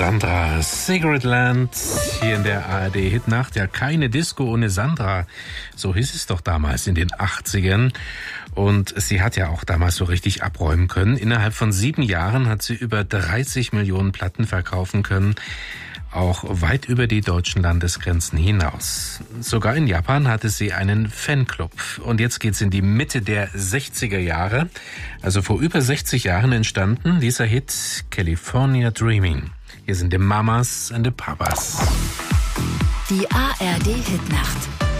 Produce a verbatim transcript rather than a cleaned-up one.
Sandra Cigaretteland hier in der A R D Hitnacht. Ja, keine Disco ohne Sandra. So hieß es doch damals in den achtzigern. Und sie hat ja auch damals so richtig abräumen können. Innerhalb von sieben Jahren hat sie über dreißig Millionen Platten verkaufen können. Auch weit über die deutschen Landesgrenzen hinaus. Sogar in Japan hatte sie einen Fanclub. Und jetzt geht's in die Mitte der sechziger Jahre. Also vor über sechzig Jahren entstanden dieser Hit California Dreaming. Hier sind die Mamas und die Papas. Die A R D Hitnacht.